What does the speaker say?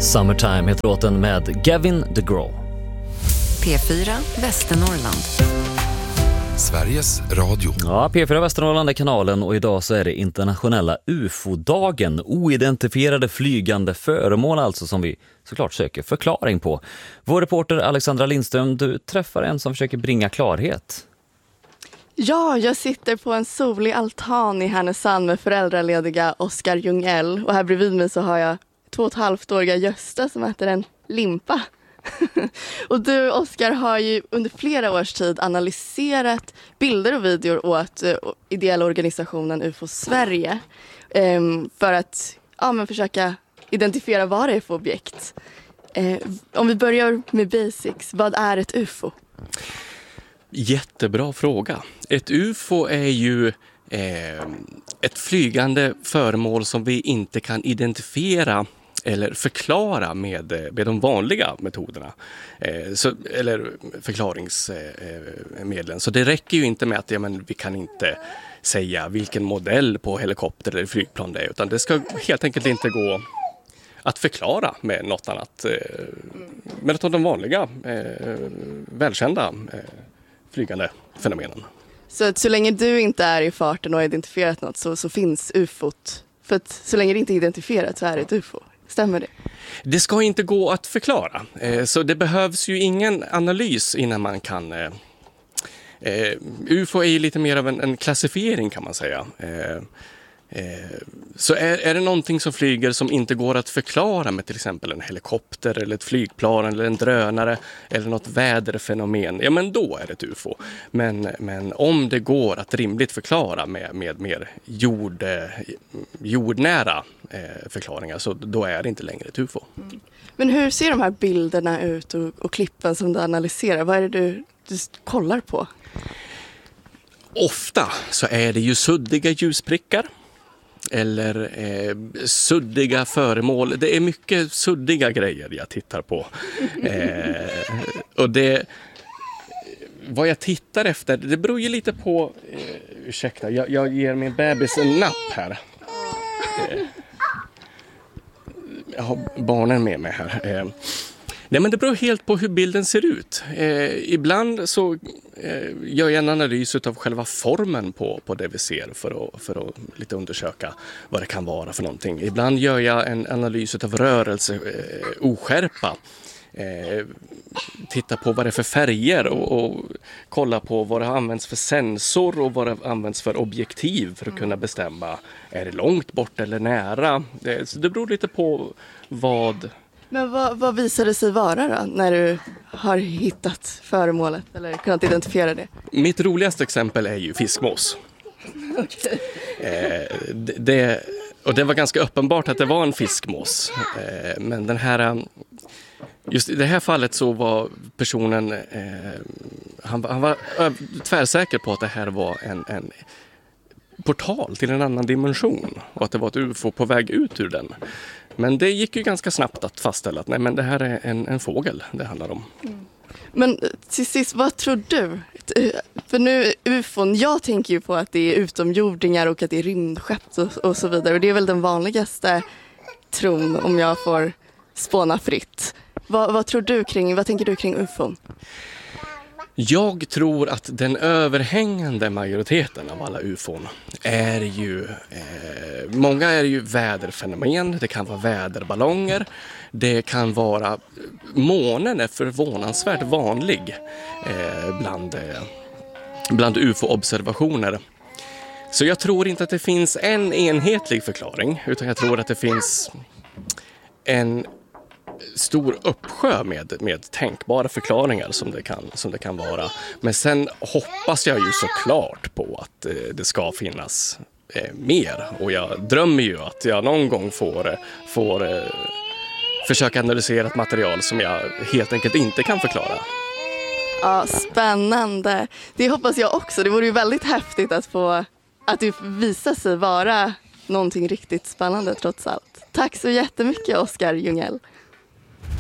Summertime heter låten med Gavin DeGraw. P4 Västernorrland. Sveriges Radio. Ja, P4 Västernorrland är kanalen och idag så är det internationella UFO-dagen. Oidentifierade flygande föremål alltså som vi såklart söker förklaring på. Vår reporter Alexandra Lindström, du träffar en som försöker bringa klarhet. Ja, jag sitter på en solig altan i Härnösand med föräldralediga Oskar Ljungell. Och här bredvid mig så har jag 2,5-åriga Gösta som äter en limpa. Och du, Oskar, har ju under flera års tid analyserat bilder och videor åt ideella organisationen UFO Sverige för att försöka identifiera vad det är för objekt. Om vi börjar med basics, vad är ett UFO? Jättebra fråga. Ett UFO är ju ett flygande föremål som vi inte kan identifiera eller förklara med de vanliga metoderna eller förklaringsmedlen. Så det räcker ju inte med att vi kan inte säga vilken modell på helikopter eller flygplan det är, utan det ska helt enkelt inte gå att förklara med något annat, med de vanliga välkända flygande fenomenen. Så att så länge du inte är i farten och har identifierat något så finns UFOt. För att så länge det inte är identifierat så är det ett UFO. Stämmer det? Det ska inte gå att förklara. Så det behövs ju ingen analys innan man kan... UFO är ju lite mer av en klassifiering kan man säga. Så är det någonting som flyger som inte går att förklara med till exempel en helikopter eller ett flygplan eller en drönare eller något väderfenomen, ja men då är det ett UFO. Men om det går att rimligt förklara med mer jordnära förklaringar, så då är det inte längre ett UFO. Mm. Men hur ser de här bilderna ut och klippen som du analyserar? Vad är det du kollar på? Ofta så är det ju suddiga ljusprickar. Eller suddiga föremål. Det är mycket suddiga grejer jag tittar på. Och vad jag tittar efter, det beror ju lite på... ursäkta, jag ger min bebis en napp här. Jag har barnen med mig här. Nej, men det beror helt på hur bilden ser ut. Ibland så gör jag en analys av själva formen på det vi ser för att lite undersöka vad det kan vara för någonting. Ibland gör jag en analys av rörelse, oskärpa. Titta på vad det är för färger och kolla på vad det används för sensor och vad det används för objektiv för att kunna bestämma, är det långt bort eller nära. Så det beror lite på vad... Men vad visar det sig vara då när du har hittat föremålet eller kunnat identifiera det? Mitt roligaste exempel är ju fiskmås. Okay. Det var ganska uppenbart att det var en fiskmås. Men just i det här fallet så var personen, han var tvärsäker på att det här var en portal till en annan dimension och att det var ett UFO på väg ut ur den. Men det gick ju ganska snabbt att fastställa att nej, men det här är en fågel det handlar om. Mm. Men till sist, vad tror du? För nu UFOn, jag tänker ju på att det är utomjordingar och att det är rymdskepp och så vidare. Och det är väl den vanligaste tron om jag får spåna fritt. Vad tänker du kring UFOn? Jag tror att den överhängande majoriteten av alla UFOn är ju, många är ju väderfenomen, det kan vara väderballonger, det kan vara, månen är förvånansvärt vanlig bland UFO-observationer. Så jag tror inte att det finns en enhetlig förklaring, utan jag tror att det finns en stor uppsjö med tänkbara förklaringar som det kan vara. Men sen hoppas jag ju såklart på att det ska finnas mer. Och jag drömmer ju att jag någon gång får försöka analysera ett material som jag helt enkelt inte kan förklara. Ja, spännande. Det hoppas jag också. Det vore ju väldigt häftigt att det visar sig vara någonting riktigt spännande trots allt. Tack så jättemycket, Oskar Ljungell.